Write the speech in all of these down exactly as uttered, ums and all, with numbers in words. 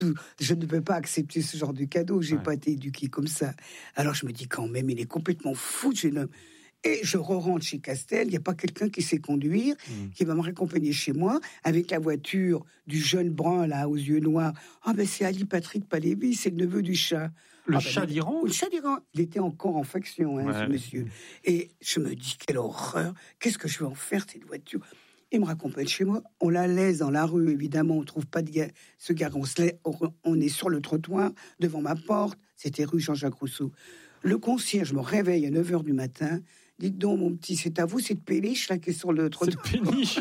Je ne peux pas accepter ce genre de cadeau. J'ai Ouais. pas été éduquée comme ça. Alors je me dis quand même, il est complètement fou, ce jeune homme. Et je re-rentre chez Castel. Il n'y a pas quelqu'un qui sait conduire, Mmh. qui va me raccompagner chez moi avec la voiture du jeune brun là aux yeux noirs. Ah ben c'est Ali Patrick Palévi, c'est le neveu du chat. Le Ah, ben, chat d'Iran. Le chat d'Iran. Il était encore en faction, hein, Ouais. ce monsieur. Et je me dis quelle horreur. Qu'est-ce que je vais en faire cette voiture? Il me raccompagne chez moi. On la laisse dans la rue, évidemment. On trouve pas de ga- ce gars. On, se lait- on est sur le trottoir, devant ma porte. C'était rue Jean-Jacques Rousseau. Le concierge me réveille à neuf heures du matin. Dites donc, mon petit, c'est à vous cette péniche là qui est sur le C'est trottoir. péniche.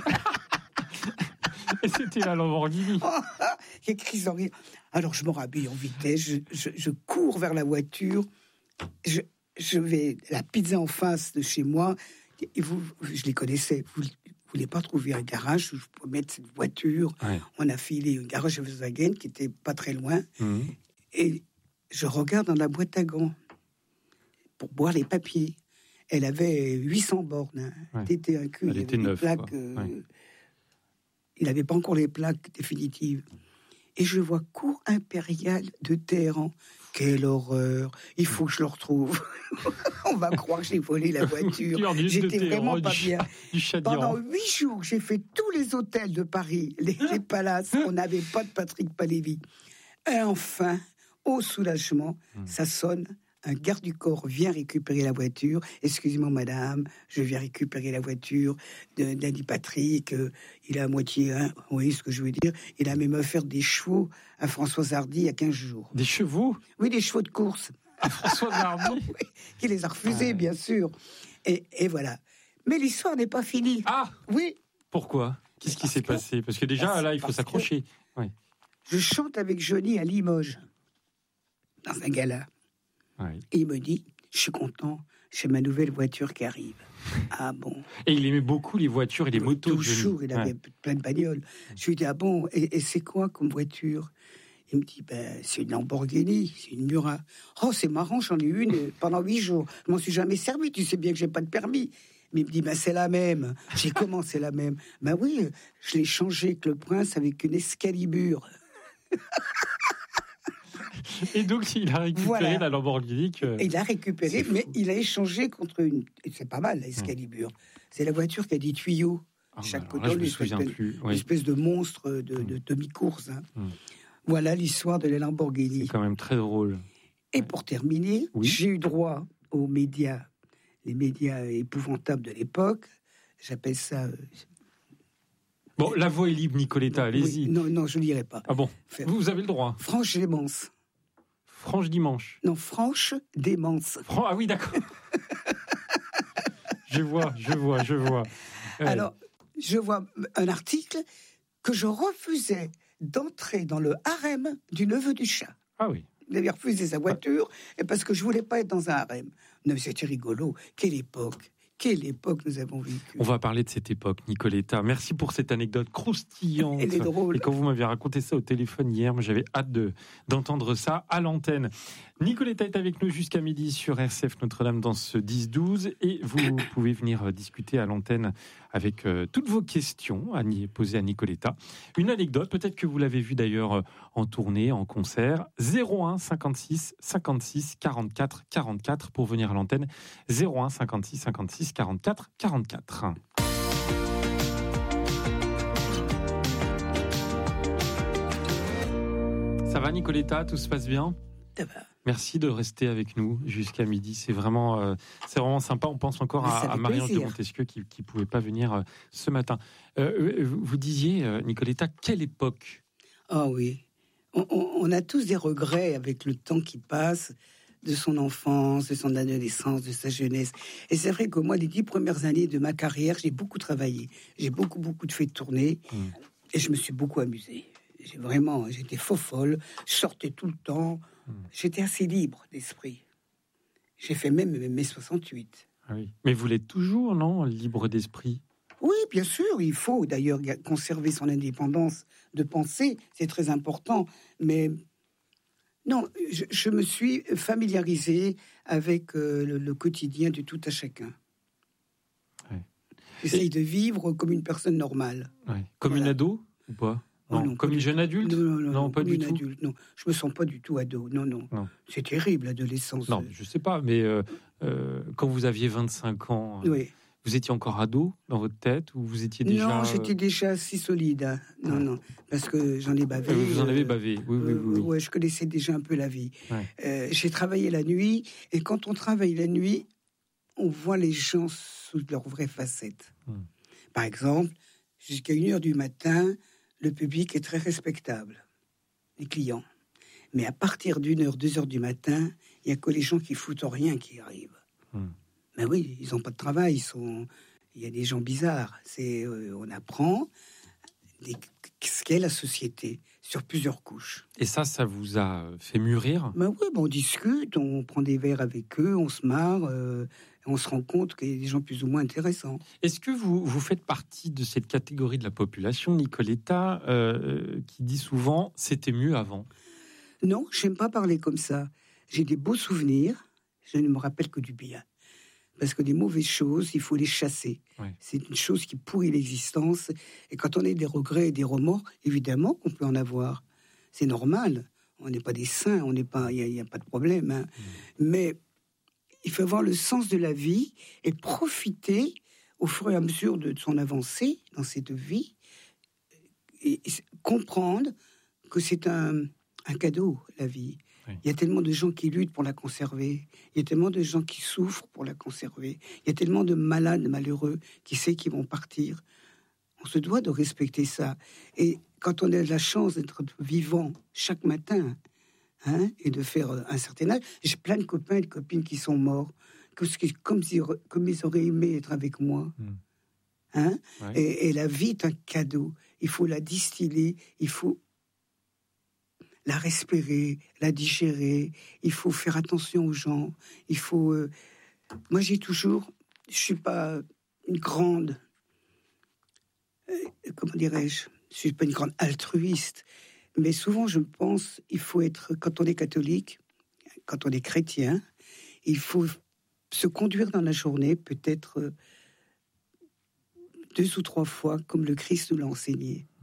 Et c'était la Lamborghini. Il y a crise en rire. Alors je me rhabille en vitesse. Je, je- je cours vers la voiture. Je, je vais la pizza en face de chez moi. Et vous, je les connaissais. Vous ne voulez pas trouver un garage où je peux mettre cette voiture. Ouais. On a filé un garage à Volkswagen qui était pas très loin. Mmh. Et je regarde dans la boîte à gants pour boire les papiers. Elle avait huit cents bornes. Hein. Ouais. Elle était un cul. Elle il y était avait des neuve, plaques, quoi. euh, Ouais. Il n'avait pas encore les plaques définitives. Et je vois Cour impériale de Téhéran. Quelle horreur! Il faut que je le retrouve. On va croire que j'ai volé la voiture. Cœur du- de J'étais Téhéran, vraiment du pas chat- bien. Du chat Pendant d'Iran. huit jours, j'ai fait tous les hôtels de Paris, les, les palaces. On n'avait pas de Patrick Palévi. Et enfin, au soulagement, ça sonne. Un garde du corps vient récupérer la voiture. Excusez-moi, madame, je viens récupérer la voiture de d'Andy Patrick. Euh, il a à moitié, hein, vous voyez ce que je veux dire. Il a même offert des chevaux à Françoise Hardy il y a quinze jours. Des chevaux. Oui, des chevaux de course. François Hardy. Oui, qui les a refusés, Ouais. bien sûr. Et, et voilà. Mais l'histoire n'est pas finie. Ah, Oui, pourquoi? Qu'est-ce qui Parce s'est que- passé? Parce que déjà, parce- là, il faut parce s'accrocher. Ouais. je chante avec Johnny à Limoges, dans un gala. Ouais. Et il me dit, je suis content, j'ai ma nouvelle voiture qui arrive. Ah bon? Et il aimait beaucoup les voitures et les motos. Toujours, Johnny. il avait Ouais. plein de bagnoles. Je lui dis, ah bon, et, et c'est quoi comme voiture? Il me dit, ben, c'est une Lamborghini, c'est une Murat. Oh, c'est marrant, j'en ai une euh, pendant huit jours. Je m'en suis jamais servi, tu sais bien que j'ai pas de permis. Mais il me dit, ben, c'est la même. J'ai comment c'est la même? Ben oui, euh, je l'ai changé avec le prince avec une Excalibur. Et donc, il a récupéré Voilà. la Lamborghini. Que... Et il a récupéré, C'est fou. mais il a échangé contre une. Et c'est pas mal, la Excalibur. C'est la voiture qui a des tuyaux. Ah, Chaque bah, alors là, je côté, me une souviens espèce- plus. Une Oui. espèce de monstre de, de demi-course. Hein. Mm. Voilà l'histoire de la Lamborghini. C'est quand même très drôle. Et pour terminer, Oui. j'ai eu droit aux médias, les médias épouvantables de l'époque. J'appelle ça. euh, Bon, la voix est libre, Nicoletta, allez-y. oui, non, non, je ne dirai pas. Ah bon, Fait- vous avez le droit. Franche démence. Franche dimanche. Non, franche démence. Fran- Ah oui, d'accord. je vois, je vois, je vois. Euh, Alors, je vois un article que je refusais d'entrer dans le harem du neveu du chat. Ah oui. Il avait refusé sa voiture et parce que je voulais pas être dans un harem. Non, mais c'était rigolo. Quelle époque, quelle époque nous avons vécu. On va parler de cette époque, Nicoletta. Merci pour cette anecdote croustillante. Elle est drôle. Et quand vous m'aviez raconté ça au téléphone hier, moi j'avais hâte de, d'entendre ça à l'antenne. Nicoletta est avec nous jusqu'à midi sur R C F Notre-Dame dans ce dix douze et vous pouvez venir discuter à l'antenne avec euh, toutes vos questions à ni- poser à Nicoletta. Une anecdote, peut-être que vous l'avez vue d'ailleurs euh, en tournée, en concert. zéro un cinquante-six cinquante-six quarante-quatre quarante-quatre pour venir à l'antenne. zéro un cinquante-six cinquante-six quarante-quatre quarante-quatre. Ça va Nicoletta, tout se passe bien? Ça va. Merci de rester avec nous jusqu'à midi. C'est vraiment, euh, c'est vraiment sympa. On pense encore Mais ça à, fait à Marie-Ange de plaisir. Montesquieu qui ne pouvait pas venir euh, ce matin. Euh, euh, vous disiez, euh, Nicoletta, quelle époque? Ah oui. On, on- on a tous des regrets avec le temps qui passe, de son enfance, de son adolescence, de sa jeunesse. Et c'est vrai que moi, les dix premières années de ma carrière, j'ai beaucoup travaillé. J'ai beaucoup, beaucoup de fait tourner. Mmh. Et je me suis beaucoup amusée. J'ai vraiment, j'étais faux folle. Je sortais tout le temps. Mmh. J'étais assez libre d'esprit. J'ai fait même mai soixante-huit. Ah oui. Mais vous l'êtes toujours, non? Libre d'esprit? Oui, bien sûr, il faut d'ailleurs ga- conserver son indépendance de pensée, c'est très important. Mais non, je, je me suis familiarisée avec euh, le, le quotidien de tout à chacun. Ouais. J'essaye de vivre comme une personne normale. Ouais. Comme Voilà. une ado ou pas? Non, non, comme une jeune adulte. Non, non, non, non pas comme du une tout. adulte, non. Je me sens pas du tout ado. Non, non. non. C'est terrible, l'adolescence. Non, je sais pas, mais euh, euh, quand vous aviez vingt-cinq ans, euh, Oui. vous étiez encore ado dans votre tête ou vous étiez déjà... Non, j'étais déjà si solide. Hein. Non, ouais. non, parce que j'en ai bavé. Euh, vous en avez euh, bavé, oui, oui, oui. oui. Ouais, je connaissais déjà un peu la vie. Ouais. Euh, j'ai travaillé la nuit, et quand on travaille la nuit, on voit les gens sous leur vraie facette. Hum. Par exemple, jusqu'à une heure du matin, le public est très respectable, les clients. Mais à partir d'une heure, deux heures du matin, il n'y a que les gens qui foutent rien qui arrivent. Hum. Mais oui, ils n'ont pas de travail, ils sont... il y a des gens bizarres. C'est, euh, on apprend des... ce qu'est la société sur plusieurs couches. Et ça, ça vous a fait mûrir? Ben oui, ben on discute, on prend des verres avec eux, on se marre, euh, on se rend compte qu'il y a des gens plus ou moins intéressants. Est-ce que vous, vous faites partie de cette catégorie de la population, Nicoletta, euh, qui dit souvent « c'était mieux avant » ? Non, j'aime pas parler comme ça. J'ai des beaux souvenirs, je ne me rappelle que du bien. Parce que des mauvaises choses, il faut les chasser. Ouais. C'est une chose qui pourrit l'existence. Et quand on a des regrets et des remords, évidemment qu'on peut en avoir. C'est normal. On n'est pas des saints, on n'est pas, il n'y a, a pas de problème. Hein. Mmh. Mais il faut avoir le sens de la vie et profiter au fur et à mesure de son avancée dans cette vie et, et comprendre que c'est un, un cadeau, la vie. Oui. Il y a tellement de gens qui luttent pour la conserver. Il y a tellement de gens qui souffrent pour la conserver. Il y a tellement de malades malheureux qui savent qu'ils vont partir. On se doit de respecter ça. Et quand on a la chance d'être vivant chaque matin, hein, et de faire un certain âge, j'ai plein de copains et de copines qui sont morts, comme, comme ils auraient aimé être avec moi. Mmh. Hein, ouais. et, et la vie est un cadeau. Il faut la distiller, il faut la respirer, la digérer. Il faut faire attention aux gens. Il faut. Euh... Moi, j'ai toujours. Je suis pas une grande. Euh, comment dirais-je ? Je suis pas une grande altruiste. Mais souvent, je pense, il faut être. Quand on est catholique, quand on est chrétien, il faut se conduire dans la journée, peut-être euh, deux ou trois fois, comme le Christ nous l'a enseigné. Mmh.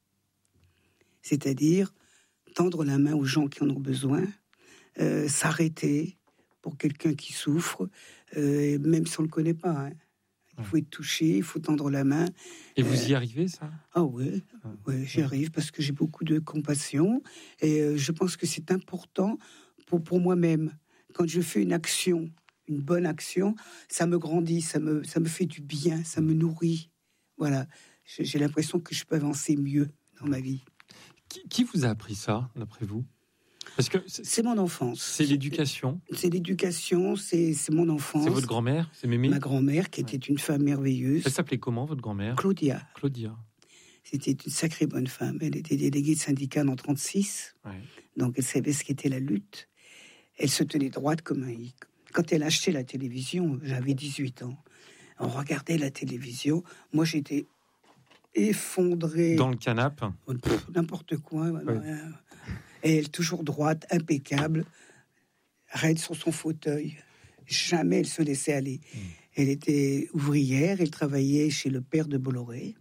C'est-à-dire tendre la main aux gens qui en ont besoin, euh, s'arrêter pour quelqu'un qui souffre, euh, même si on ne le connaît pas. Hein. Il faut être touché, il faut tendre la main. Et vous euh, y arrivez, ça ? Ah oui, ouais, j'y arrive parce que j'ai beaucoup de compassion et euh, je pense que c'est important pour, pour moi-même. Quand je fais une action, une bonne action, ça me grandit, ça me, ça me fait du bien, ça me nourrit. Voilà, j'ai, j'ai l'impression que je peux avancer mieux dans ma vie. Qui, qui vous a appris ça, d'après vous ? Parce que c'est, c'est mon enfance. C'est l'éducation. C'est, c'est l'éducation, c'est, c'est mon enfance. C'est votre grand-mère, c'est Mémé ? Ma grand-mère, qui était ouais. une femme merveilleuse. Elle s'appelait comment, votre grand-mère ? Claudia. Claudia. C'était une sacrée bonne femme. Elle était déléguée de syndicat en trente-six. Ouais. Donc, elle savait ce qu'était la lutte. Elle se tenait droite comme un hic. Quand elle achetait la télévision, j'avais dix-huit ans. On regardait la télévision. Moi, j'étais effondré. Dans le canapé ? Pff, n'importe quoi. Ouais. Et elle, toujours droite, impeccable, raide sur son fauteuil. Jamais elle se laissait aller. Mmh. Elle était ouvrière, elle travaillait chez le père de Bolloré.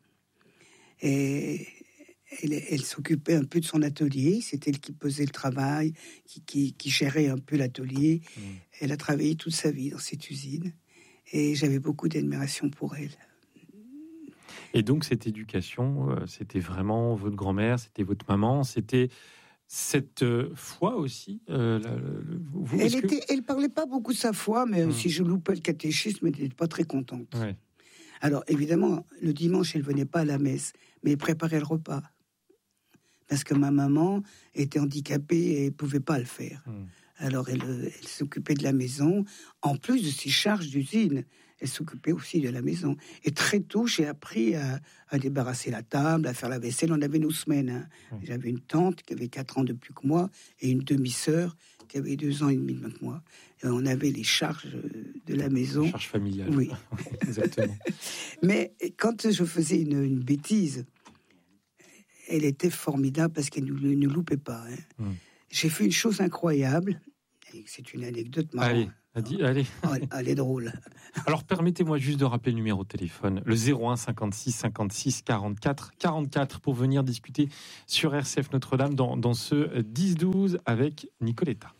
Et elle, elle s'occupait un peu de son atelier. C'est elle qui pesait le travail, qui, qui, qui gérait un peu l'atelier. Mmh. Elle a travaillé toute sa vie dans cette usine. Et j'avais beaucoup d'admiration pour elle. Et donc, cette éducation, c'était vraiment votre grand-mère, c'était votre maman, c'était cette foi aussi. Euh, la, le, vous, elle était, que... elle parlait pas beaucoup de sa foi, mais hum. si je loupais le catéchisme, elle n'était pas très contente. Ouais. Alors, évidemment, le dimanche, elle venait pas à la messe, mais elle préparait le repas. Parce que ma maman était handicapée et pouvait pas le faire. Hum. Alors, elle, elle s'occupait de la maison, en plus de ses charges d'usine. Elle s'occupait aussi de la maison. Et très tôt, j'ai appris à, à débarrasser la table, à faire la vaisselle. On avait nos semaines. Hein. Mmh. J'avais une tante qui avait quatre ans de plus que moi et une demi-sœur qui avait deux ans et demi de moins que moi. Et on avait les charges de la maison. Les charges familiales. Oui. Exactement. Mais quand je faisais une, une bêtise, elle était formidable parce qu'elle ne nous loupait pas. Hein. Mmh. J'ai fait une chose incroyable. Et c'est une anecdote marrante. Allez. Allez. Oh, elle est drôle. Alors, permettez-moi juste de rappeler le numéro de téléphone, le zéro un cinquante-six cinquante-six quarante-quatre quarante-quatre, pour venir discuter sur R C F Notre-Dame dans, dans ce dix douze avec Nicoletta.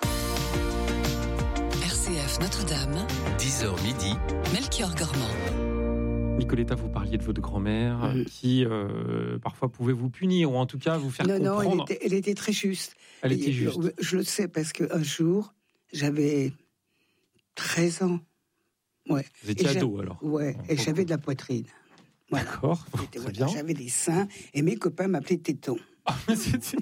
R C F Notre-Dame, dix heures midi, Melchior Gormand. Nicoletta, vous parliez de votre grand-mère mmh. qui euh, parfois pouvait vous punir ou en tout cas vous faire non, comprendre. Non, non, elle, elle était très juste. Elle était Et, juste. Je, je le sais parce qu'un jour, j'avais treize ans. Ouais. Vous étiez et ado alors. Ouais, et beaucoup. j'avais de la poitrine. Voilà. D'accord. J'étais, voilà, j'avais des seins et mes copains m'appelaient Téton. Ah, mais c'était...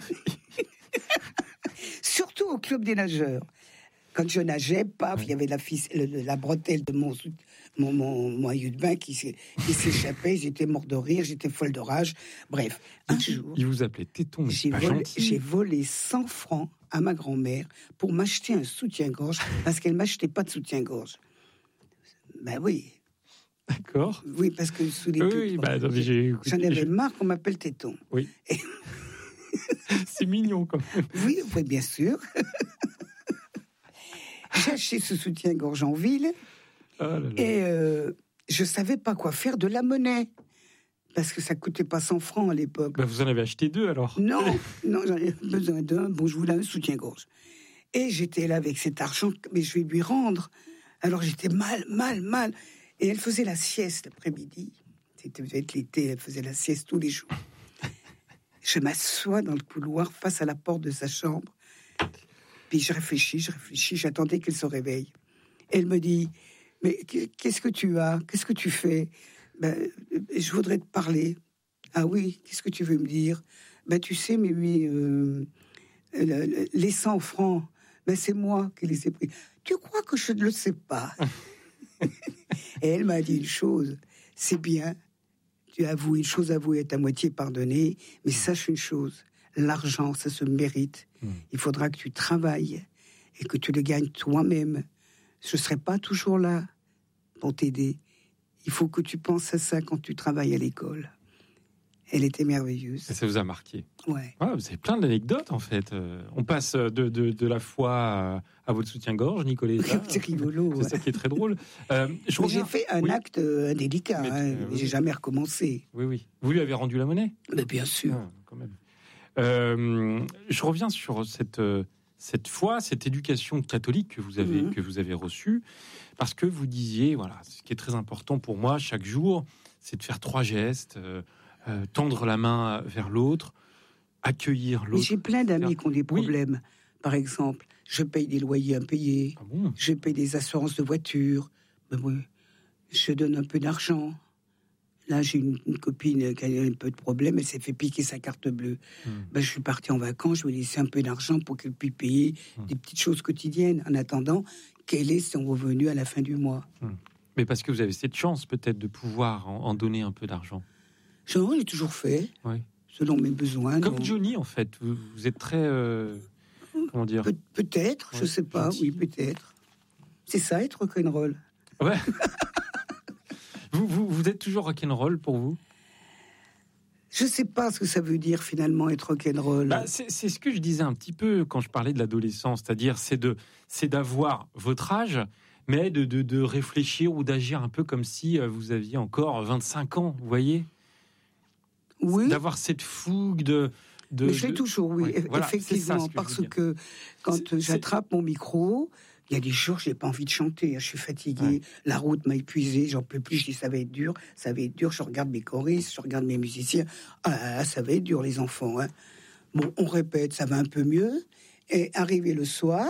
Surtout au club des nageurs. Quand je nageais, paf, il ouais. y avait la, ficelle, la bretelle de mon, mon, mon, mon maillot de bain qui, qui s'échappait. J'étais mort de rire, j'étais folle de rage. Bref, un jour, il vous appelait Téton, mais j'ai c'est pas volé, gentil. j'ai volé cent francs à ma grand-mère pour m'acheter un soutien-gorge parce qu'elle m'achetait pas de soutien-gorge. Ben oui. D'accord. Oui, parce que sous les Oui, pubs, oui, bah, non, mais j'ai écouté, j'en avais j'ai... marre qu'on m'appelle Téton. Oui. Et... c'est mignon quand même. Oui, oui, bien sûr. J'ai acheté ce soutien-gorge en ville Oh là là. et euh, je savais pas quoi faire de la monnaie parce que ça coûtait pas cent francs à l'époque. Bah, vous en avez acheté deux alors. Non, non, j'en avais besoin d'un. Bon, je voulais un soutien-gorge. Et j'étais là avec cet argent, mais je vais lui rendre. Alors j'étais mal, mal, mal. Et elle faisait la sieste l'après-midi. C'était peut-être l'été, elle faisait la sieste tous les jours. Je m'assois dans le couloir face à la porte de sa chambre. Puis je réfléchis, je réfléchis, j'attendais qu'elle se réveille. Elle me dit, mais qu'est-ce que tu as? Qu'est-ce que tu fais? Ben, je voudrais te parler. Ah oui, qu'est-ce que tu veux me dire? Ben, tu sais, mais oui, euh, les cent francs, ben, c'est moi qui les ai pris. Tu crois que je ne le sais pas? Et elle m'a dit une chose, c'est bien, tu avoues une chose, avouée est à moitié pardonnée, mais sache une chose, l'argent, ça se mérite. Mmh. Il faudra que tu travailles et que tu le gagnes toi-même. Je ne serai pas toujours là pour t'aider. Il faut que tu penses à ça quand tu travailles à l'école. Elle était merveilleuse. Et ça vous a marqué. Ouais. Ah, vous avez plein d'anecdotes en fait. Euh, on passe de, de, de la foi à, à votre soutien-gorge, Nicoletta. C'est rigolo. C'est ouais. ça qui est très drôle. Euh, je reviens... J'ai fait un oui. acte indélicat. Mais, hein. euh, oui. J'ai jamais recommencé. Oui, oui. Vous lui avez rendu la monnaie? Mais bien sûr. Ah, quand même. Euh, je reviens sur cette, cette foi, cette éducation catholique que vous avez, mmh. que vous avez reçue, parce que vous disiez, voilà, ce qui est très important pour moi chaque jour, c'est de faire trois gestes, euh, euh, tendre la main vers l'autre, accueillir l'autre. Mais j'ai plein d'amis qui ont des problèmes. Oui. Par exemple, je paye des loyers impayés, ah bon je paye des assurances de voiture, mais oui, je donne un peu d'argent. Là, j'ai une, une copine qui a un peu de problème, elle s'est fait piquer sa carte bleue. Mmh. Ben, je suis parti en vacances, je lui ai laissé un peu d'argent pour qu'elle puisse payer mmh. des petites choses quotidiennes, en attendant qu'elle ait son revenu à la fin du mois. Mmh. Mais parce que vous avez cette chance, peut-être, de pouvoir en, en donner un peu d'argent. Je l'ai toujours fait, oui. selon mes besoins. Comme donc... Johnny, en fait. Vous, vous êtes très... Euh, comment dire Pe- Peut-être, ouais, je sais pas, gentil. Oui, peut-être. C'est ça, être rock'n'roll. Ouais. Vous, vous, vous êtes toujours rock'n'roll pour vous? Je sais pas ce que ça veut dire finalement être rock'n'roll. Bah, c'est, c'est ce que je disais un petit peu quand je parlais de l'adolescence, c'est-à-dire c'est de c'est d'avoir votre âge, mais de, de, de réfléchir ou d'agir un peu comme si vous aviez encore vingt-cinq ans, vous voyez? Oui. D'avoir cette fougue de... de mais je l'ai de... toujours, oui, ouais, voilà, effectivement, que parce que quand c'est, j'attrape c'est... mon micro... Il y a des jours, j'ai pas envie de chanter. Je suis fatiguée. Ouais. La route m'a épuisée. J'en peux plus. Je dis, ça va être dur. Ça va être dur. Je regarde mes choristes, je regarde mes musiciens. Ah, ça va être dur, les enfants. Hein. Bon, on répète, ça va un peu mieux. Et arrivé le soir,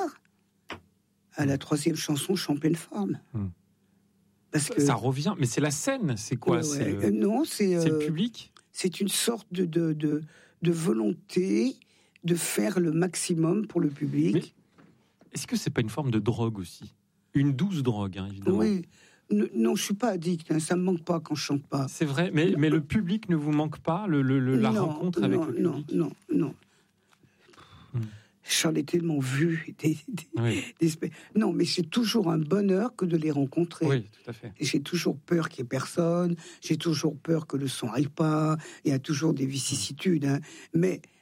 à la troisième chanson, je suis en pleine forme. Hum. Parce que ça revient. Mais c'est la scène. C'est quoi ouais, c'est le... Non, c'est, c'est euh, le public. C'est une sorte de, de, de, de volonté de faire le maximum pour le public. Mais... Est-ce que c'est pas une forme de drogue aussi? Une douce drogue, hein, évidemment. Oui. Ne, non, je suis pas addict. Hein, ça me manque pas quand je chante pas. C'est vrai, mais, mais le public ne vous manque pas, le, le, le la non, rencontre non, avec le public. Non, non, non. Hum. J'en ai tellement vu des, des, oui. des, non, mais c'est toujours un bonheur que de les rencontrer. Oui, tout à fait. Et j'ai toujours peur qu'il y ait personne. J'ai toujours peur que le son aille pas. Il y a toujours des vicissitudes. Hein. Mais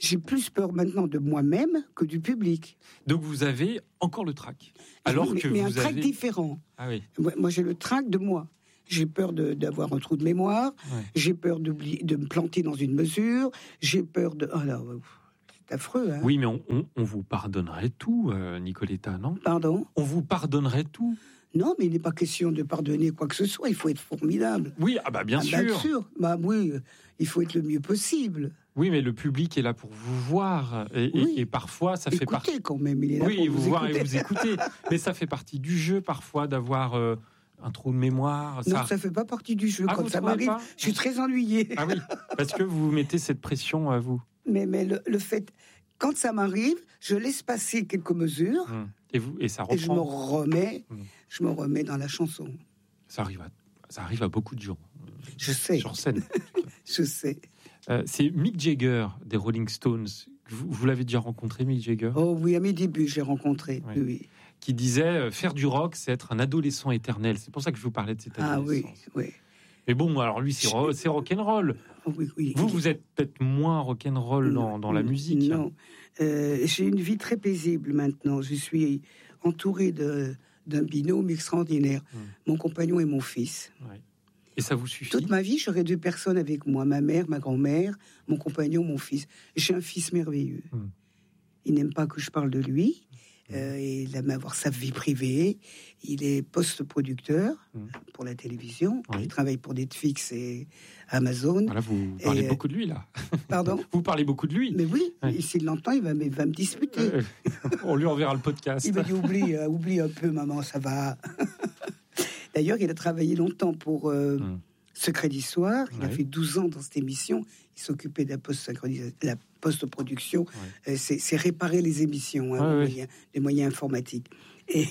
j'ai plus peur maintenant de moi-même que du public. Donc vous avez encore le trac. Alors mais, que mais vous un trac avez... différent. Ah oui. Moi, moi, j'ai le trac de moi. J'ai peur de, d'avoir un trou de mémoire. Ouais. J'ai peur d'oublier, de me planter dans une mesure. J'ai peur de... Alors, c'est affreux, hein. Oui, mais on, on, on vous pardonnerait tout, euh, Nicoletta, non? Pardon? On vous pardonnerait tout? Non, mais il n'est pas question de pardonner quoi que ce soit. Il faut être formidable. Oui, ah bah bien Ah, sûr. Bien sûr. Bah oui, il faut être le mieux possible. Oui, mais le public est là pour vous voir. Et, Oui. et, et parfois, ça fait Écoutez partie... quand même, il est là Oui, pour vous vous voir écouter. et vous écouter. Mais ça fait partie du jeu, parfois, d'avoir euh, un trou de mémoire. Non, Ça... ça fait pas partie du jeu. Ah, Quand vous ça trouvez m'arrive, pas je suis très ennuyée. Ah oui, parce que vous mettez cette pression à vous. Mais, mais le, le fait, quand ça m'arrive, je laisse passer quelques mesures Hum. Et, vous, et ça et je me reprend. remets, Hum. je me remets dans la chanson. Ça arrive à, ça arrive à beaucoup de gens. Je sais, Sur scène. je sais. Euh, c'est Mick Jagger des Rolling Stones. Vous, vous l'avez déjà rencontré, Mick Jagger, Oh oui, à mes débuts, j'ai rencontré. Oui. Oui, oui. qui disait euh, faire du rock, c'est être un adolescent éternel. C'est pour ça que je vous parlais de cette Ah oui, adolescence. oui. Mais bon, alors lui, c'est, ro- c'est rock'n'roll. Oh, oui, oui. Vous, vous êtes peut-être moins rock'n'roll dans, dans la musique. Non. Euh, j'ai une vie très paisible maintenant. Je suis entouré de, d'un binôme extraordinaire. Hum. Mon compagnon et mon fils. Ouais. Et ça vous suffit? Toute ma vie, j'aurais deux personnes avec moi. Ma mère, ma grand-mère, mon compagnon, mon fils. J'ai un fils merveilleux. Hum. Il n'aime pas que je parle de lui. Euh, il aime avoir sa vie privée. Il est post-producteur Hum. pour la télévision. Oui. Il travaille pour Netflix et Amazon. Voilà, vous parlez Et, beaucoup de lui, là. Pardon? Vous parlez beaucoup de lui. Mais oui, Ouais. et s'il l'entend, il va, il va me disputer. Euh, on lui enverra le podcast. Il m'a dit oublie, euh, oublie un peu, maman, ça va. D'ailleurs, il a travaillé longtemps pour euh, Hum. Secret d'Histoire. Il a Ouais. fait douze ans dans cette émission. Il s'occupait de la post-synchronisa- la post-production. Ouais. Euh, c'est, c'est réparer les émissions, hein, Ouais, les, ouais. moyens, les moyens informatiques. Et,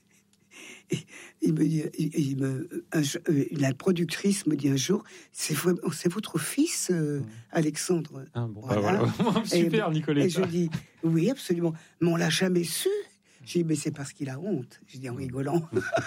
et il me dit, il, il me, un jour, euh, la productrice me dit un jour, c'est, vo- c'est votre fils, euh, Hum. Alexandre. Ah, bon, Voilà. bah voilà. Super, Et Nicoletta. je dis, oui, absolument. Mais on l'a jamais su. J'ai dit, mais c'est parce qu'il a honte. Je dis en rigolant.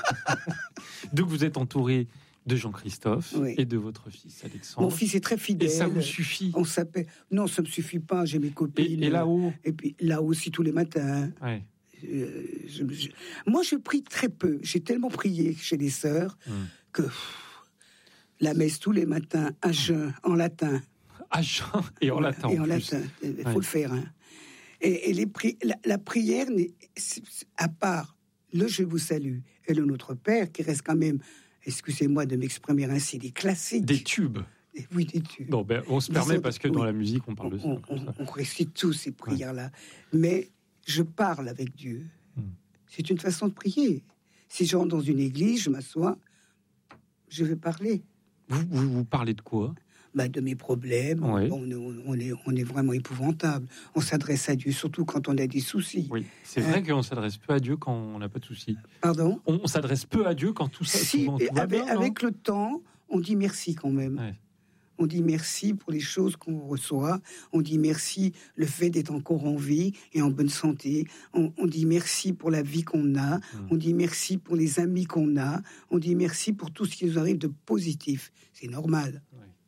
Donc vous êtes entouré de Jean-Christophe Oui. et de votre fils Alexandre. Mon fils est très fidèle. Et ça vous suffit? On s'appelle. Non, ça me suffit pas. J'ai mes Et, copines. et là-haut? Et puis là aussi tous les matins. Ouais. Euh, je- je- moi, je prie très peu. J'ai tellement prié chez les sœurs Hum. que pff, la messe tous les matins à jeun en latin. À jeun et en latin. Et en plus. latin. Il faut Ouais. le faire. Hein. Et, et les pri- la, la prière, n'est- c'est- c'est- à part le Je vous salue et le Notre Père, qui reste quand même, excusez-moi de m'exprimer ainsi, des classiques. Des tubes. Et oui, des tubes. Non, ben, on se Des permet autres- parce que dans oui. la musique, on parle de ça. on, comme on- ça. on récite tous ces prières-là. Mais je parle avec Dieu. Hmm. C'est une façon de prier. Si je rentre dans une église, je m'assois, je vais parler. Vous, vous, vous parlez de quoi? Bah, de mes problèmes. Oui. On, on- on est, on est vraiment épouvantable. On s'adresse à Dieu, surtout quand on a des soucis. Oui, c'est Hein? vrai qu'on s'adresse peu à Dieu quand on n'a pas de soucis. Pardon? On, on s'adresse peu à Dieu quand tout ça, Si, souvent, tout va avec, bien, non? avec le temps, on dit merci quand même. Ouais. On dit merci pour les choses qu'on reçoit. On dit merci le fait d'être encore en vie et en bonne santé. On, on dit merci pour la vie qu'on a. Mm. On dit merci pour les amis qu'on a. On dit merci pour tout ce qui nous arrive de positif. C'est normal.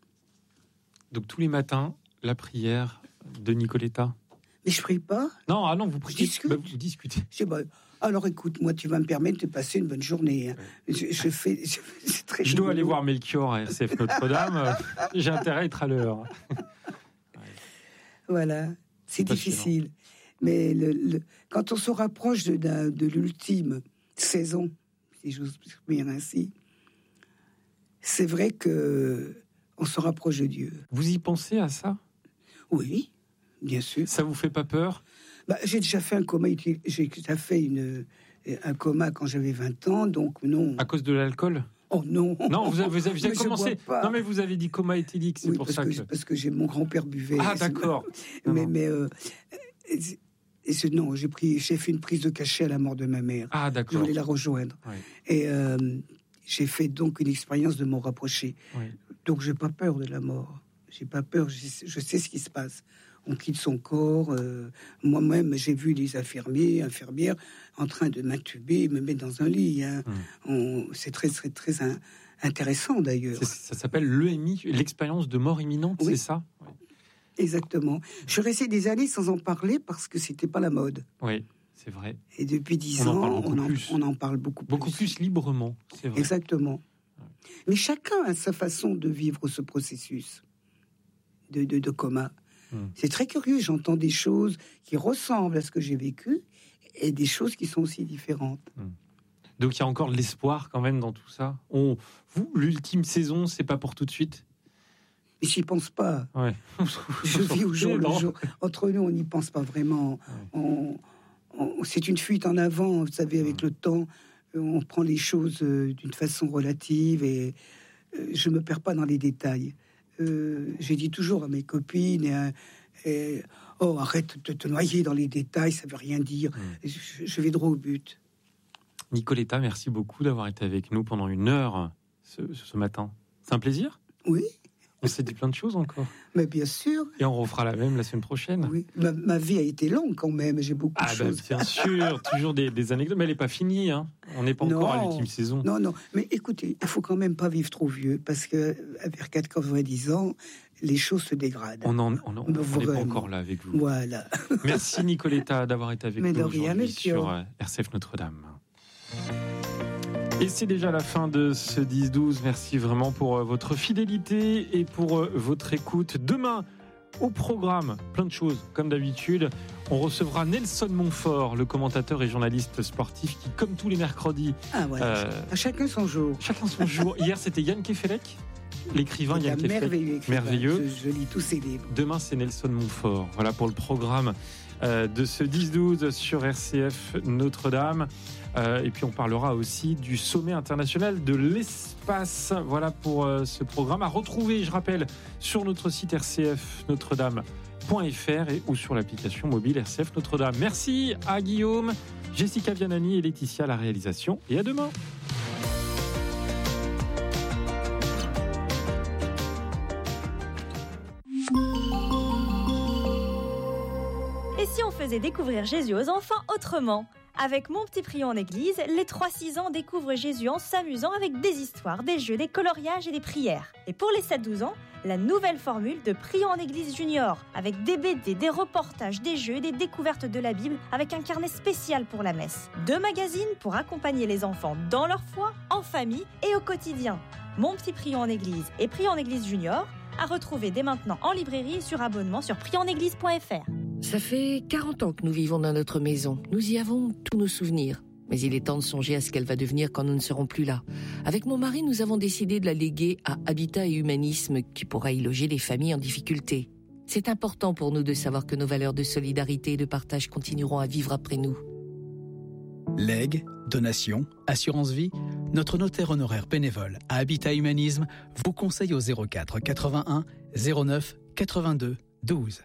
Donc tous les matins, la prière de Nicoletta. Mais je prie pas. Non, ah non, vous priez, discute. bah, vous discutez. Je sais pas. Alors écoute, moi, tu vas me permettre de passer une bonne journée. hein. Je, je fais. je- c'est très Je dois rigolo. aller voir Melchior à R C F Notre-Dame. Euh, J'ai intérêt à être à l'heure. Voilà, c'est Passionnant. difficile. Mais le, le- quand on se rapproche de, d'un- de l'ultime saison, si j'ose m'exprimer ainsi, c'est vrai que on se rapproche de Dieu. Vous y pensez à ça? Oui, bien sûr. Ça vous fait pas peur? Bah, j'ai déjà fait un coma, uti- j'ai déjà fait une, un coma quand j'avais vingt ans, donc non. À cause de l'alcool? Oh non. Non, vous avez, vous avez, vous avez Mais je commencé. bois pas. Non, mais vous avez dit coma éthylique, c'est Oui, pour parce ça que, que. parce que j'ai mon grand-père buvait. Ah, C'est- d'accord. Non, Mais, non. mais euh, et- et c'est- non, j'ai pris, j'ai fait une prise de cachet à la mort de ma mère. Ah, Je d'accord. voulais la rejoindre. Ouais. Et euh, j'ai fait donc une expérience de m'en rapprocher. Ouais. Donc j'ai pas peur de la mort. J'ai pas peur. Je sais, je sais ce qui se passe. On quitte son corps. euh, moi-même, j'ai vu les infirmiers, infirmières en train de m'intuber, me mettre dans un lit. hein. Hum. On- c'est très, très, très in- intéressant d'ailleurs. C'est- Ça s'appelle l'E M I, l'expérience de mort imminente, Oui. c'est ça? Ouais. Exactement. Je suis restée des années sans en parler parce que c'était pas la mode. Oui, c'est vrai. Et depuis dix on ans, en on, en, on en parle beaucoup plus. Beaucoup plus librement, c'est vrai. Exactement. Mais chacun a sa façon de vivre ce processus de, de, de coma. Hum. C'est très curieux, j'entends des choses qui ressemblent à ce que j'ai vécu et des choses qui sont aussi différentes. Hum. Donc il y a encore de l'espoir quand même dans tout ça. On, vous, l'ultime saison, c'est pas pour tout de suite? Mais j'y pense pas. Ouais. Je vis au jour le jour. Entre nous, on n'y pense pas vraiment. Ouais. On, on, c'est une fuite en avant, vous savez, avec ouais. le temps, on prend les choses euh, d'une façon relative et euh, je me perds pas dans les détails. Euh, j'ai dit toujours à mes copines, et, et, oh, arrête de te noyer dans les détails, ça veut rien dire. Ouais. Je, je vais droit au but. Nicoletta, merci beaucoup d'avoir été avec nous pendant une heure ce, ce matin. C'est un plaisir? Oui. On s'est dit plein de choses encore. Mais bien sûr. Et on refera la même la semaine prochaine. Oui. Ma, ma vie a été longue quand même. J'ai beaucoup ah de bah, choses. Bien sûr, toujours des, des anecdotes. Mais elle n'est pas finie. Hein. On n'est pas non, encore à l'ultime saison. Non, non. Mais écoutez, il faut quand même pas vivre trop vieux. Parce que vers quatre-vingt-dix ans, les choses se dégradent. On n'en est pas encore là avec vous. Voilà. Merci Nicoletta d'avoir été avec mais nous aujourd'hui rien, sur R C F Notre-Dame. Et c'est déjà la fin de ce dix douze. Merci vraiment pour votre fidélité et pour votre écoute. Demain, au programme, plein de choses, comme d'habitude. On recevra Nelson Montfort, le commentateur et journaliste sportif qui, comme tous les mercredis... Ah voilà, euh, à chacun son jour. Chacun son jour. Hier, c'était Yann Kefelec, l'écrivain Yann Kefelec. Merveilleux. Merveilleux. Je, je lis tous ses livres. Demain, c'est Nelson Montfort. Voilà pour le programme euh, de ce dix douze sur R C F Notre-Dame. Euh, et puis on parlera aussi du sommet international de l'espace. Voilà pour euh, ce programme à retrouver, je rappelle, sur notre site r c f notre dame point f r et ou sur l'application mobile R C F Notre-Dame. Merci à Guillaume, Jessica Vianani et Laetitia à la réalisation. Et à demain. Et si on faisait découvrir Jésus aux enfants autrement ? Avec Mon Petit Prion en Église, les trois six ans découvrent Jésus en s'amusant avec des histoires, des jeux, des coloriages et des prières. Et pour les sept douze ans, la nouvelle formule de Prion en Église Junior, avec des B D, des reportages, des jeux et des découvertes de la Bible, avec un carnet spécial pour la messe. Deux magazines pour accompagner les enfants dans leur foi, en famille et au quotidien. Mon Petit Prion en Église et Prion en Église Junior, à retrouver dès maintenant en librairie et sur abonnement sur prion en église point f r. Ça fait quarante ans que nous vivons dans notre maison. Nous y avons tous nos souvenirs. Mais il est temps de songer à ce qu'elle va devenir quand nous ne serons plus là. Avec mon mari, nous avons décidé de la léguer à Habitat et Humanisme, qui pourra y loger les familles en difficulté. C'est important pour nous de savoir que nos valeurs de solidarité et de partage continueront à vivre après nous. Legs, donations, assurance vie, notre notaire honoraire bénévole à Habitat Humanisme vous conseille au zéro quatre quatre-vingt-un zéro neuf quatre-vingt-deux douze.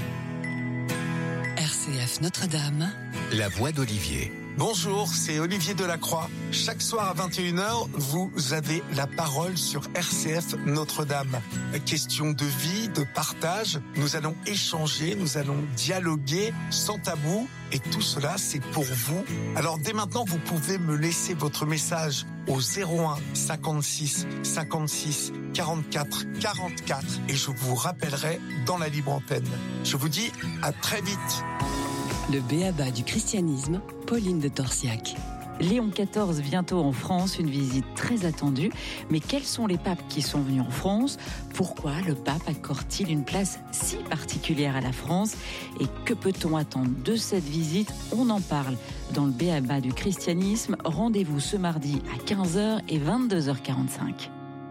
R C F Notre-Dame, la voix d'Olivier. Bonjour, c'est Olivier Delacroix. Chaque soir à vingt et une heures, vous avez la parole sur R C F Notre-Dame. Question de vie, de partage, nous allons échanger, nous allons dialoguer sans tabou. Et tout cela, c'est pour vous. Alors dès maintenant, vous pouvez me laisser votre message au zéro un cinquante-six cinquante-six quarante-quatre quarante-quatre et je vous rappellerai dans la libre antenne. Je vous dis à très vite. Le b.a.-ba du christianisme, Pauline de Torsiac. Léon quatorze bientôt en France, une visite très attendue. Mais quels sont les papes qui sont venus en France ? Pourquoi le pape accorde-t-il une place si particulière à la France ? Et que peut-on attendre de cette visite ? On en parle dans le b.a.-ba du christianisme. Rendez-vous ce mardi à quinze heures et vingt-deux heures quarante-cinq.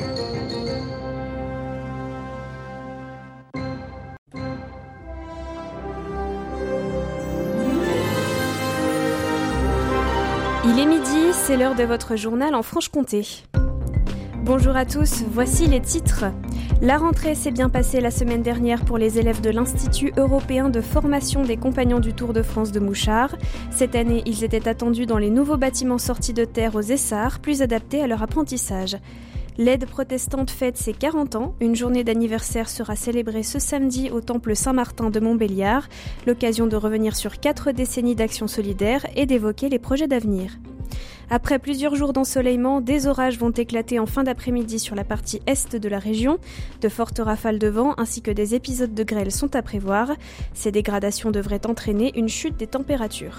Il est midi, c'est l'heure de votre journal en Franche-Comté. Bonjour à tous, voici les titres. La rentrée s'est bien passée la semaine dernière pour les élèves de l'Institut européen de formation des compagnons du Tour de France de Mouchard. Cette année, ils étaient attendus dans les nouveaux bâtiments sortis de terre aux Essarts, plus adaptés à leur apprentissage. L'aide protestante fête ses quarante ans. Une journée d'anniversaire sera célébrée ce samedi au temple Saint-Martin de Montbéliard. L'occasion de revenir sur quatre décennies d'action solidaire et d'évoquer les projets d'avenir. Après plusieurs jours d'ensoleillement, des orages vont éclater en fin d'après-midi sur la partie est de la région. De fortes rafales de vent ainsi que des épisodes de grêle sont à prévoir. Ces dégradations devraient entraîner une chute des températures.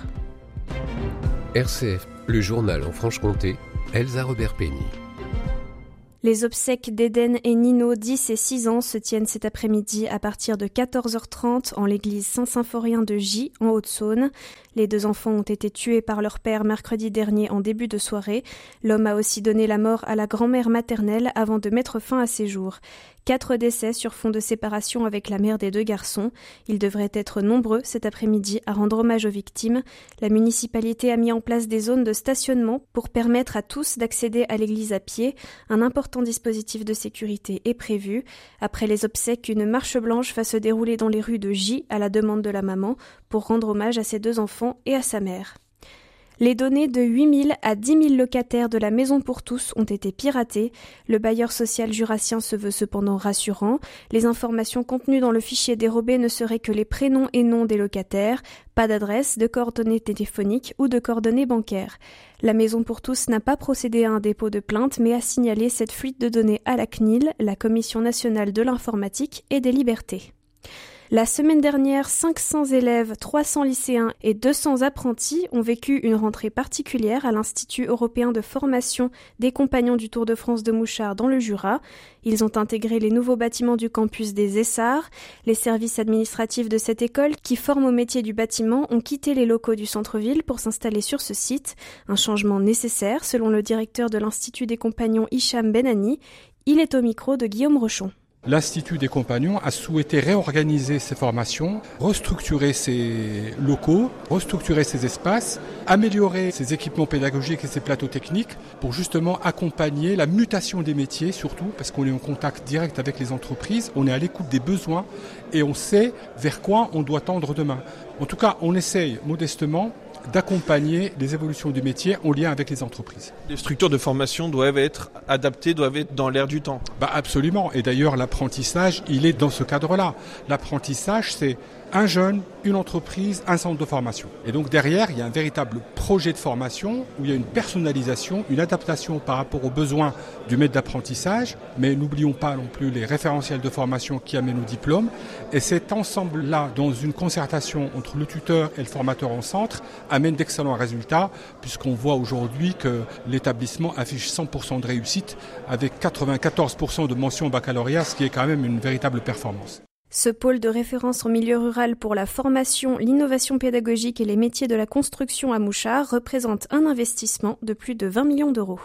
R C F, le journal en Franche-Comté, Elsa Robert-Pény. Les obsèques d'Eden et Nino, dix et six ans, se tiennent cet après-midi à partir de quatorze heures trente en l'église Saint-Symphorien de Gy, en Haute-Saône. Les deux enfants ont été tués par leur père mercredi dernier en début de soirée. L'homme a aussi donné la mort à la grand-mère maternelle avant de mettre fin à ses jours. Quatre décès sur fond de séparation avec la mère des deux garçons. Ils devraient être nombreux cet après-midi à rendre hommage aux victimes. La municipalité a mis en place des zones de stationnement pour permettre à tous d'accéder à l'église à pied. Un important dispositif de sécurité est prévu. Après les obsèques, une marche blanche va se dérouler dans les rues de Gy à la demande de la maman pour rendre hommage à ses deux enfants et à sa mère. Les données de huit mille à dix mille locataires de la Maison pour tous ont été piratées. Le bailleur social jurassien se veut cependant rassurant. Les informations contenues dans le fichier dérobé ne seraient que les prénoms et noms des locataires, pas d'adresse, de coordonnées téléphoniques ou de coordonnées bancaires. La Maison pour tous n'a pas procédé à un dépôt de plainte, mais a signalé cette fuite de données à la C N I L, la Commission nationale de l'informatique et des libertés. La semaine dernière, cinq cents élèves, trois cents lycéens et deux cents apprentis ont vécu une rentrée particulière à l'Institut européen de formation des Compagnons du Tour de France de Mouchard dans le Jura. Ils ont intégré les nouveaux bâtiments du campus des Essarts. Les services administratifs de cette école, qui forment au métier du bâtiment, ont quitté les locaux du centre-ville pour s'installer sur ce site. Un changement nécessaire, selon le directeur de l'Institut des Compagnons Hicham Benani. Il est au micro de Guillaume Rochon. L'Institut des Compagnons a souhaité réorganiser ses formations, restructurer ses locaux, restructurer ses espaces, améliorer ses équipements pédagogiques et ses plateaux techniques pour justement accompagner la mutation des métiers, surtout parce qu'on est en contact direct avec les entreprises, on est à l'écoute des besoins et on sait vers quoi on doit tendre demain. En tout cas, on essaye modestement d'accompagner les évolutions du métier en lien avec les entreprises. Les structures de formation doivent être adaptées, doivent être dans l'air du temps. Bah absolument. Et d'ailleurs, l'apprentissage, il est dans ce cadre-là. L'apprentissage, c'est un jeune, une entreprise, un centre de formation. Et donc derrière, il y a un véritable projet de formation où il y a une personnalisation, une adaptation par rapport aux besoins du maître d'apprentissage. Mais n'oublions pas non plus les référentiels de formation qui amènent au diplôme. Et cet ensemble-là, dans une concertation entre le tuteur et le formateur en centre, amène d'excellents résultats, puisqu'on voit aujourd'hui que l'établissement affiche cent pour cent de réussite avec quatre-vingt-quatorze pour cent de mention au baccalauréat, ce qui est quand même une véritable performance. Ce pôle de référence en milieu rural pour la formation, l'innovation pédagogique et les métiers de la construction à Mouchard représente un investissement de plus de vingt millions d'euros.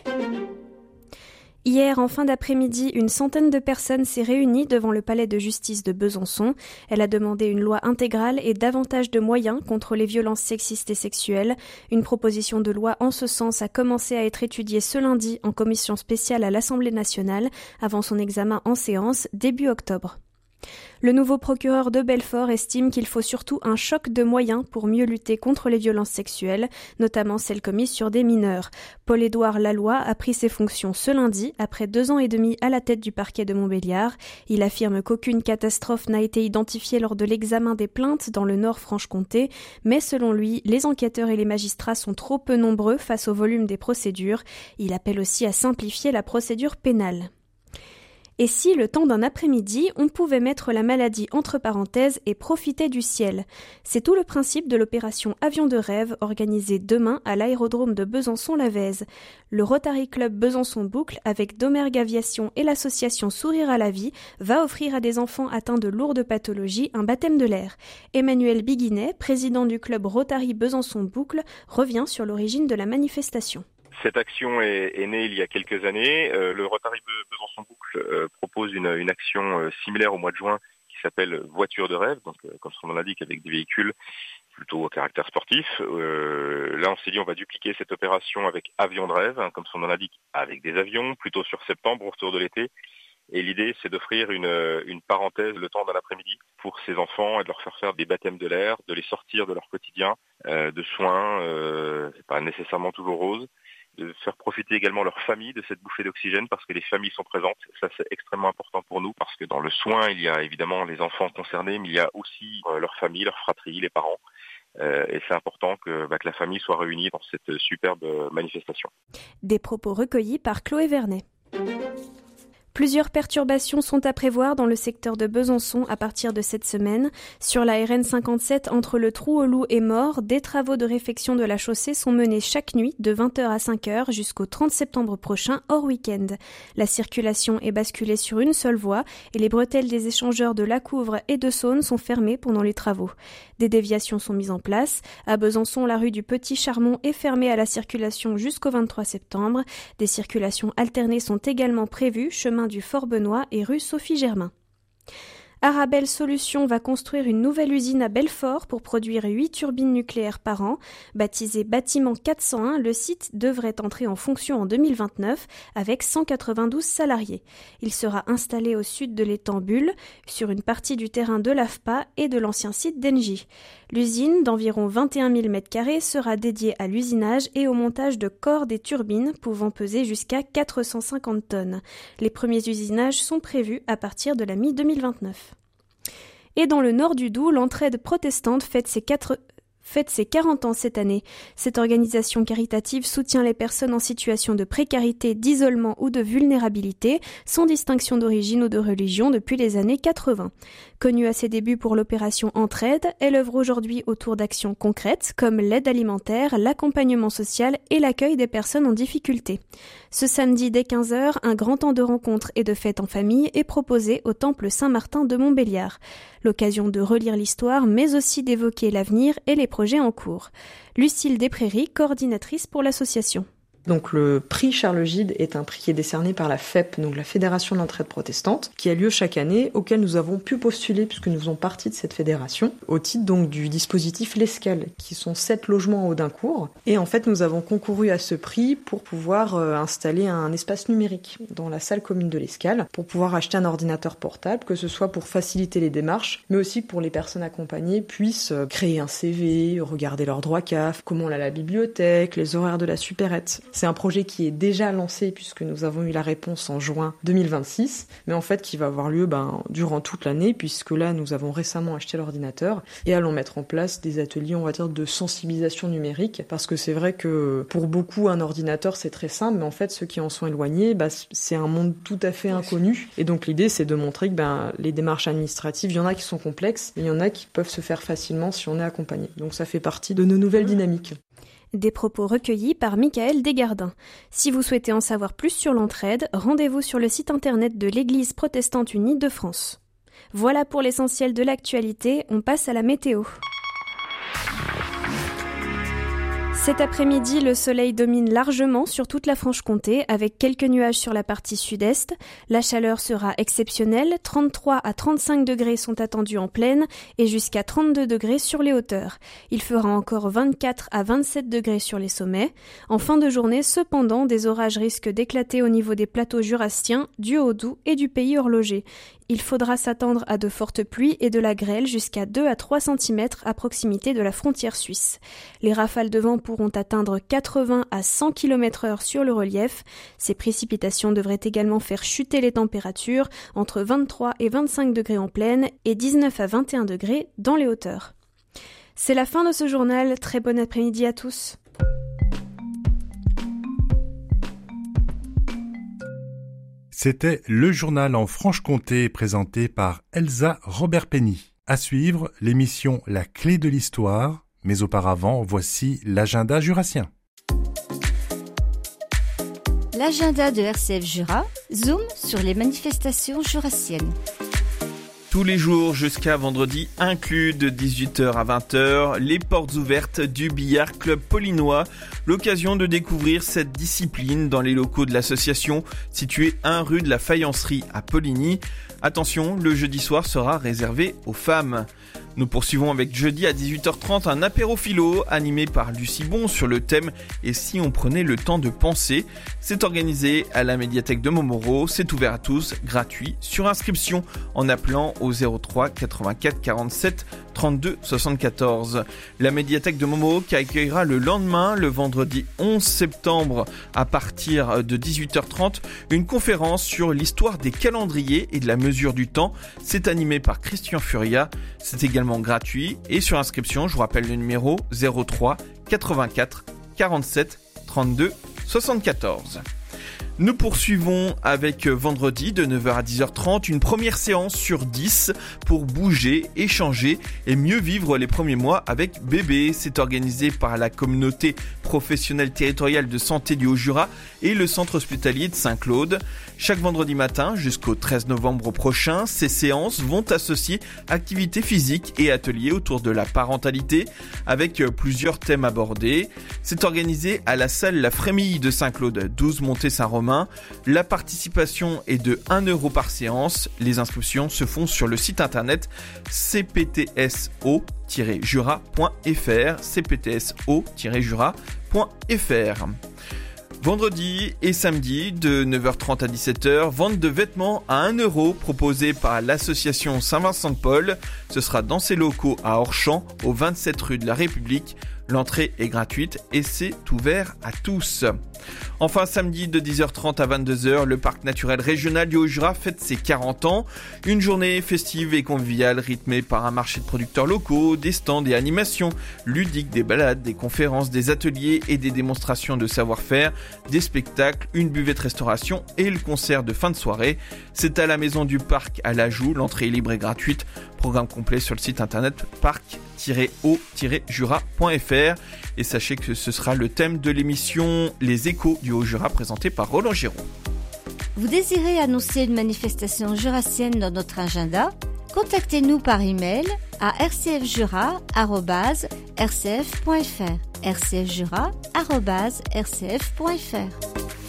Hier, en fin d'après-midi, une centaine de personnes s'est réunie devant le palais de justice de Besançon. Elle a demandé une loi intégrale et davantage de moyens contre les violences sexistes et sexuelles. Une proposition de loi en ce sens a commencé à être étudiée ce lundi en commission spéciale à l'Assemblée nationale avant son examen en séance début octobre. Le nouveau procureur de Belfort estime qu'il faut surtout un choc de moyens pour mieux lutter contre les violences sexuelles, notamment celles commises sur des mineurs. Paul-Édouard Laloy a pris ses fonctions ce lundi, après deux ans et demi à la tête du parquet de Montbéliard. Il affirme qu'aucune catastrophe n'a été identifiée lors de l'examen des plaintes dans le Nord-Franche-Comté, mais selon lui, les enquêteurs et les magistrats sont trop peu nombreux face au volume des procédures. Il appelle aussi à simplifier la procédure pénale. Et si, le temps d'un après-midi, on pouvait mettre la maladie entre parenthèses et profiter du ciel? C'est tout le principe de l'opération Avion de rêve organisée demain à l'aérodrome de Besançon-Lavèze. Le Rotary Club Besançon-Boucle, avec Domergue Aviation et l'association Sourire à la vie, va offrir à des enfants atteints de lourdes pathologies un baptême de l'air. Emmanuel Biguinet, président du club Rotary Besançon-Boucle, revient sur l'origine de la manifestation. Cette action est, est née il y a quelques années. Euh, le Rotary Besançon-Boucle euh, propose une, une action euh, similaire au mois de juin qui s'appelle Voiture de rêve, donc euh, comme son nom l'indique, avec des véhicules plutôt à caractère sportif. Euh, là, on s'est dit on va dupliquer cette opération avec Avion de rêve, hein, comme son nom l'indique, avec des avions, plutôt sur septembre, au retour de l'été. Et l'idée, c'est d'offrir une, une parenthèse le temps d'un après-midi pour ces enfants et de leur faire faire des baptêmes de l'air, de les sortir de leur quotidien, euh, de soins, euh, c'est pas nécessairement toujours rose, de faire profiter également leur famille de cette bouffée d'oxygène parce que les familles sont présentes. Ça, c'est extrêmement important pour nous parce que dans le soin, il y a évidemment les enfants concernés, mais il y a aussi euh, leur famille, leur fratrie, les parents. Euh, et c'est important que, bah, que la famille soit réunie dans cette superbe manifestation. Des propos recueillis par Chloé Vernet. Plusieurs perturbations sont à prévoir dans le secteur de Besançon à partir de cette semaine. Sur la R N cinquante-sept, entre le Trou-aux-Loups et Maure, des travaux de réfection de la chaussée sont menés chaque nuit de vingt heures à cinq heures jusqu'au trente septembre prochain, hors week-end. La circulation est basculée sur une seule voie et les bretelles des échangeurs de Lacouvre et de Saône sont fermées pendant les travaux. Des déviations sont mises en place. À Besançon, la rue du Petit Charmont est fermée à la circulation jusqu'au vingt-trois septembre. Des circulations alternées sont également prévues, chemin du Fort Benoît et rue Sophie Germain. Arabelle Solutions va construire une nouvelle usine à Belfort pour produire huit turbines nucléaires par an. Baptisé Bâtiment quatre cent un, le site devrait entrer en fonction en deux mille vingt-neuf avec cent quatre-vingt-douze salariés. Il sera installé au sud de l'étang Bulle, sur une partie du terrain de l'A F P A et de l'ancien site d'Engie. L'usine, d'environ vingt et un mille mètres carrés, sera dédiée à l'usinage et au montage de corps des turbines pouvant peser jusqu'à quatre cent cinquante tonnes. Les premiers usinages sont prévus à partir de la mi deux mille vingt-neuf. Et dans le nord du Doubs, l'Entraide protestante fête ses, quatre... fête ses quarante ans cette année. Cette organisation caritative soutient les personnes en situation de précarité, d'isolement ou de vulnérabilité, sans distinction d'origine ou de religion depuis les années quatre-vingts. Connue à ses débuts pour l'opération Entraide, elle œuvre aujourd'hui autour d'actions concrètes comme l'aide alimentaire, l'accompagnement social et l'accueil des personnes en difficulté. Ce samedi dès quinze heures, un grand temps de rencontres et de fêtes en famille est proposé au temple Saint-Martin de Montbéliard. L'occasion de relire l'histoire, mais aussi d'évoquer l'avenir et les projets en cours. Lucille Desprairies, coordinatrice pour l'association. Donc le prix Charles Gide est un prix qui est décerné par la F E P, donc la Fédération d'Entraide Protestante, qui a lieu chaque année, auquel nous avons pu postuler puisque nous faisons partie de cette fédération, au titre donc du dispositif L'Escale, qui sont sept logements en Audincourt. Et en fait, nous avons concouru à ce prix pour pouvoir euh, installer un espace numérique dans la salle commune de l'Escale, pour pouvoir acheter un ordinateur portable, que ce soit pour faciliter les démarches, mais aussi pour les personnes accompagnées puissent euh, créer un C V, regarder leur droit C A F, comment on a la bibliothèque, les horaires de la supérette. C'est un projet qui est déjà lancé puisque nous avons eu la réponse en juin deux mille vingt-six, mais en fait qui va avoir lieu ben, durant toute l'année puisque là nous avons récemment acheté l'ordinateur et allons mettre en place des ateliers on va dire de sensibilisation numérique parce que c'est vrai que pour beaucoup un ordinateur c'est très simple mais en fait ceux qui en sont éloignés ben, c'est un monde tout à fait inconnu et donc l'idée c'est de montrer que ben, les démarches administratives il y en a qui sont complexes et il y en a qui peuvent se faire facilement si on est accompagné. Donc ça fait partie de nos nouvelles dynamiques. Des propos recueillis par Michael Desgardins. Si vous souhaitez en savoir plus sur l'entraide, rendez-vous sur le site internet de l'Église protestante unie de France. Voilà pour l'essentiel de l'actualité, on passe à la météo. Cet après-midi, le soleil domine largement sur toute la Franche-Comté avec quelques nuages sur la partie sud-est. La chaleur sera exceptionnelle, trente-trois à trente-cinq degrés sont attendus en plaine et jusqu'à trente-deux degrés sur les hauteurs. Il fera encore vingt-quatre à vingt-sept degrés sur les sommets. En fin de journée, cependant, des orages risquent d'éclater au niveau des plateaux jurassiens, du Haut-Doubs et du pays horloger. Il faudra s'attendre à de fortes pluies et de la grêle jusqu'à deux à trois centimètres à proximité de la frontière suisse. Les rafales de vent pourront atteindre quatre-vingts à cent kilomètres heure sur le relief. Ces précipitations devraient également faire chuter les températures entre vingt-trois et vingt-cinq degrés en plaine et dix-neuf à vingt et un degrés dans les hauteurs. C'est la fin de ce journal. Très bon après-midi à tous. C'était le journal en Franche-Comté présenté par Elsa Robert-Penny. À suivre, l'émission La Clé de l'Histoire, mais auparavant, voici l'agenda jurassien. L'agenda de R C F Jura, zoom sur les manifestations jurassiennes. Tous les jours jusqu'à vendredi inclus de dix-huit heures à vingt heures, les portes ouvertes du Billard Club Paulinois. L'occasion de découvrir cette discipline dans les locaux de l'association située un rue de la Faïencerie à Poligny. Attention, le jeudi soir sera réservé aux femmes. Nous poursuivons avec jeudi à dix-huit heures trente un apéro philo animé par Lucie Bon sur le thème « Et si on prenait le temps de penser ?» C'est organisé à la médiathèque de Montmoreau, c'est ouvert à tous, gratuit, sur inscription en appelant au zéro trois quatre-vingt-quatre quarante-sept trente-deux soixante-quatorze. La médiathèque de Montmoreau qui accueillera le lendemain, le vendredi onze septembre, à partir de dix-huit heures trente, une conférence sur l'histoire des calendriers et de la mesure du temps. C'est animé par Christian Furia. C'est également gratuit et sur inscription, je vous rappelle le numéro zéro trois quatre-vingt-quatre quarante-sept trente-deux soixante-quatorze. Nous poursuivons avec vendredi de neuf heures à dix heures trente, une première séance sur dix pour bouger, échanger et mieux vivre les premiers mois avec bébé. C'est organisé par la communauté professionnelle territoriale de santé du Haut-Jura et le centre hospitalier de Saint-Claude. Chaque vendredi matin jusqu'au treize novembre prochain, ces séances vont associer activités physiques et ateliers autour de la parentalité avec plusieurs thèmes abordés. C'est organisé à la salle La Frémille de Saint-Claude, douze montée Saint-Romain. La participation est de un euro par séance. Les inscriptions se font sur le site internet c p t s o tiret jura point f r c p t s o tiret jura point f r. Vendredi et samedi de neuf heures trente à dix-sept heures, vente de vêtements à un euro proposée par l'association Saint-Vincent-de-Paul. Ce sera dans ses locaux à Orchamps, au vingt-sept rue de la République. L'entrée est gratuite et c'est ouvert à tous. Enfin, samedi de dix heures trente à vingt-deux heures, le parc naturel régional du Haut-Jura fête ses quarante ans. Une journée festive et conviviale rythmée par un marché de producteurs locaux, des stands et animations ludiques, des balades, des conférences, des ateliers et des démonstrations de savoir-faire, des spectacles, une buvette restauration et le concert de fin de soirée. C'est à la maison du parc à l'Ajoux, l'entrée est libre et gratuite. Programme complet sur le site internet parc tiret o tiret jura point f r. Et sachez que ce sera le thème de l'émission Les Échos du Haut-Jura présentée par Roland Giraud. Vous désirez annoncer une manifestation jurassienne dans notre agenda? Contactez-nous par email à r c f jura arobase r c f point f r r c f jura arobase r c f point f r.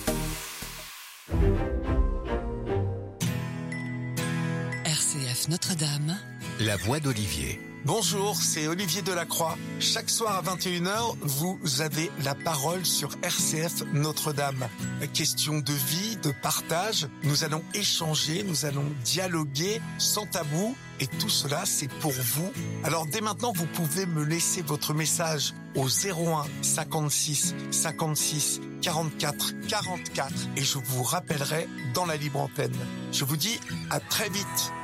R C F Notre-Dame, la voix d'Olivier. Bonjour, c'est Olivier Delacroix. Chaque soir à vingt et une heures, vous avez la parole sur R C F Notre-Dame. Question de vie, de partage. Nous allons échanger, nous allons dialoguer sans tabou. Et tout cela, c'est pour vous. Alors dès maintenant, vous pouvez me laisser votre message au zéro un cinquante-six cinquante-six quarante-quatre quarante-quatre et je vous rappellerai dans la libre antenne. Je vous dis à très vite.